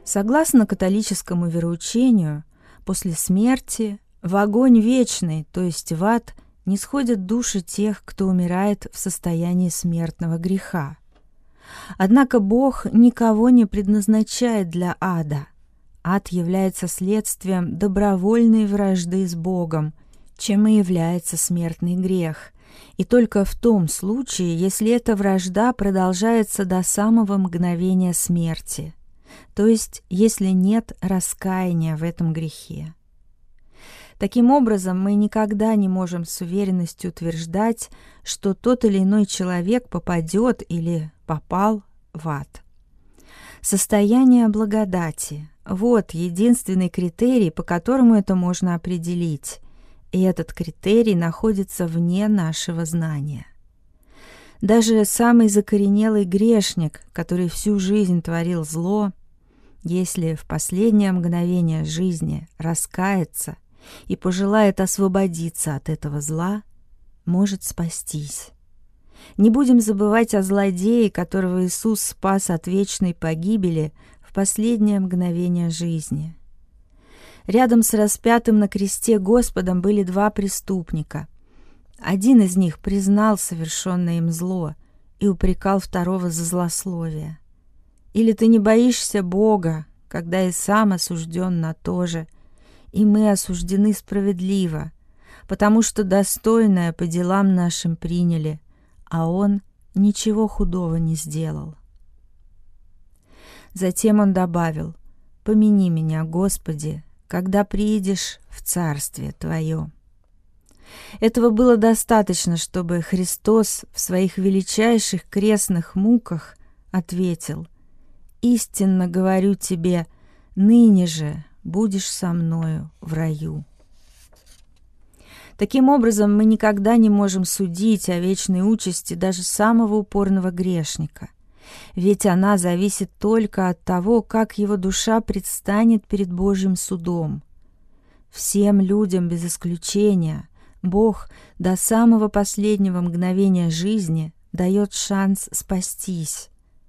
Согласно католическому вероучению, после смерти в огонь вечный, то есть в ад, нисходят души тех, кто умирает в состоянии смертного греха. Однако Бог никого не предназначает для ада. Ад является следствием добровольной вражды с Богом, чем и является смертный грех. И только в том случае, если эта вражда продолжается до самого мгновения смерти, то есть если нет раскаяния в этом грехе. Таким образом, мы никогда не можем с уверенностью утверждать, что тот или иной человек попадет или попал в ад. Состояние благодати – вот единственный критерий, по которому это можно определить, и этот критерий находится вне нашего знания. Даже самый закоренелый грешник, который всю жизнь творил зло, если в последнее мгновение жизни раскается и пожелает освободиться от этого зла, может спастись. Не будем забывать о злодее, которого Иисус спас от вечной погибели в последнее мгновение жизни. Рядом с распятым на кресте Господом были два преступника. Один из них признал совершенное им зло и упрекал второго за злословие. Или ты не боишься Бога, когда и сам осужден на то же, и мы осуждены справедливо, потому что достойное по делам нашим приняли, а он ничего худого не сделал. Затем он добавил: «Помяни меня, Господи, когда приидешь в Царствие Твое». Этого было достаточно, чтобы Христос в своих величайших крестных муках ответил: «Истинно говорю тебе, ныне же будешь со мною в раю». Таким образом, мы никогда не можем судить о вечной участи даже самого упорного грешника, ведь она зависит только от того, как его душа предстанет перед Божьим судом. Всем людям без исключения Бог до самого последнего мгновения жизни дает шанс спастись.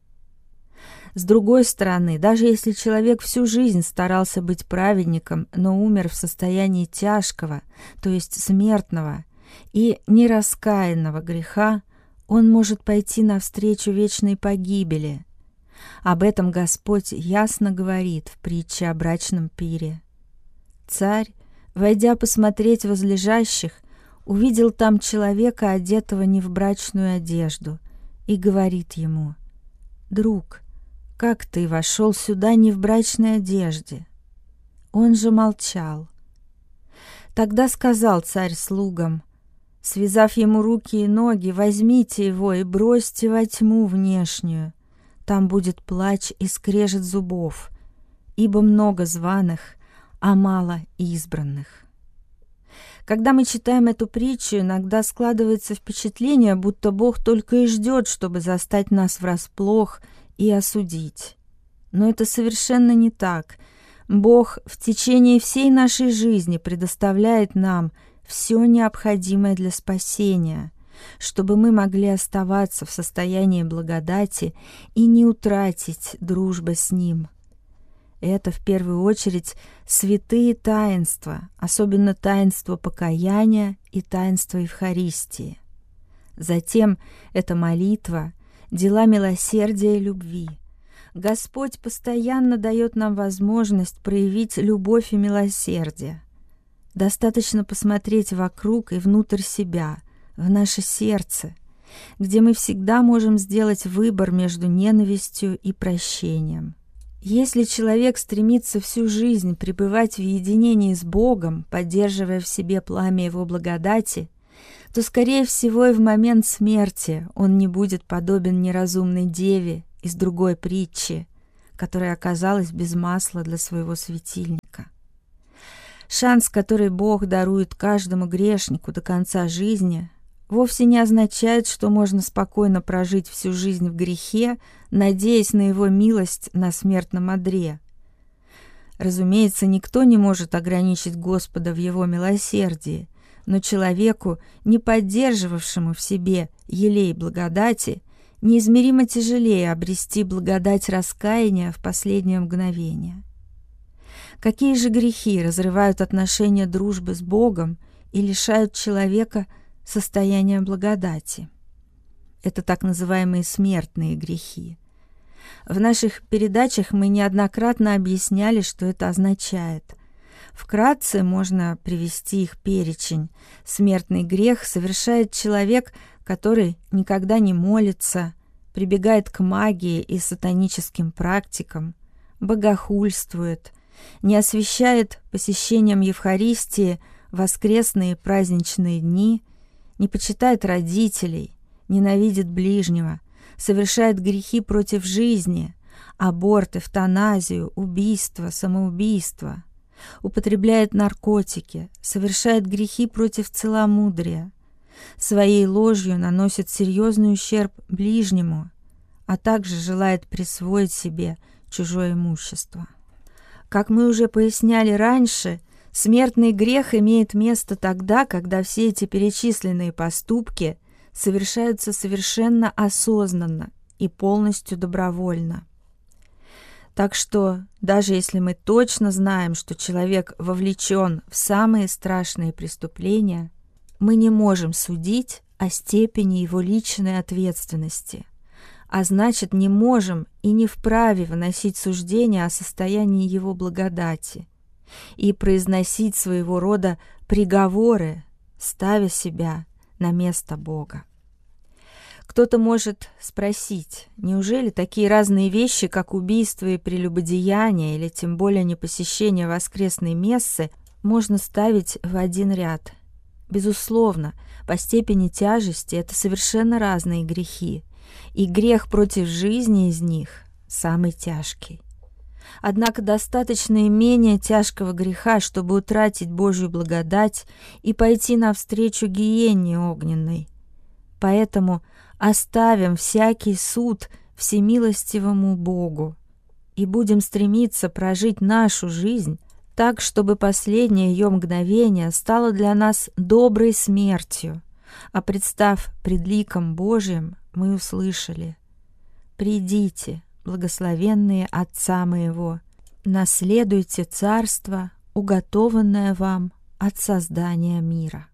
С другой стороны, даже если человек всю жизнь старался быть праведником, но умер в состоянии тяжкого, то есть смертного и нераскаянного греха, он может пойти навстречу вечной погибели. Об этом Господь ясно говорит в притче о брачном пире. Царь, войдя посмотреть возлежащих, увидел там человека, одетого не в брачную одежду, и говорит ему: «Друг, как ты вошел сюда не в брачной одежде?» Он же молчал. Тогда сказал царь слугам: «Связав ему руки и ноги, возьмите его и бросьте во тьму внешнюю. Там будет плач и скрежет зубов, ибо много званых, а мало избранных». Когда мы читаем эту притчу, иногда складывается впечатление, будто Бог только и ждет, чтобы застать нас врасплох и осудить. Но это совершенно не так. Бог в течение всей нашей жизни предоставляет нам все необходимое для спасения, чтобы мы могли оставаться в состоянии благодати и не утратить дружбы с Ним. Это в первую очередь святые таинства, особенно таинство покаяния и таинство Евхаристии. Затем это молитва, дела милосердия и любви. Господь постоянно дает нам возможность проявить любовь и милосердие. Достаточно посмотреть вокруг и внутрь себя, в наше сердце, где мы всегда можем сделать выбор между ненавистью и прощением. Если человек стремится всю жизнь пребывать в единении с Богом, поддерживая в себе пламя Его благодати, то, скорее всего, и в момент смерти он не будет подобен неразумной деве из другой притчи, которая оказалась без масла для своего светильника. Шанс, который Бог дарует каждому грешнику до конца жизни, вовсе не означает, что можно спокойно прожить всю жизнь в грехе, надеясь на Его милость на смертном одре. Разумеется, никто не может ограничить Господа в Его милосердии, но человеку, не поддерживавшему в себе елей благодати, неизмеримо тяжелее обрести благодать раскаяния в последнее мгновение. Какие же грехи разрывают отношения дружбы с Богом и лишают человека состояния благодати? Это так называемые смертные грехи. В наших передачах мы неоднократно объясняли, что это означает. Вкратце можно привести их перечень. Смертный грех совершает человек, который никогда не молится, прибегает к магии и сатаническим практикам, богохульствует, не освящает посещением Евхаристии воскресные праздничные дни, не почитает родителей, ненавидит ближнего, совершает грехи против жизни, аборт, эвтаназию, убийство, самоубийство, употребляет наркотики, совершает грехи против целомудрия, своей ложью наносит серьезный ущерб ближнему, а также желает присвоить себе чужое имущество. Как мы уже поясняли раньше, смертный грех имеет место тогда, когда все эти перечисленные поступки совершаются совершенно осознанно и полностью добровольно. Так что, даже если мы точно знаем, что человек вовлечен в самые страшные преступления, мы не можем судить о степени его личной ответственности, а значит, не можем и не вправе выносить суждения о состоянии его благодати и произносить своего рода приговоры, ставя себя на место Бога. Кто-то может спросить, неужели такие разные вещи, как убийство и прелюбодеяние, или тем более непосещение воскресной мессы, можно ставить в один ряд? Безусловно, по степени тяжести это совершенно разные грехи, и грех против жизни из них самый тяжкий. Однако достаточно и менее тяжкого греха, чтобы утратить Божью благодать и пойти навстречу гиенне огненной. Поэтому оставим всякий суд всемилостивому Богу и будем стремиться прожить нашу жизнь так, чтобы последнее ее мгновение стало для нас доброй смертью, а представ пред ликом Божиим, мы услышали: «Придите, благословенные Отца моего, наследуйте царство, уготованное вам от создания мира».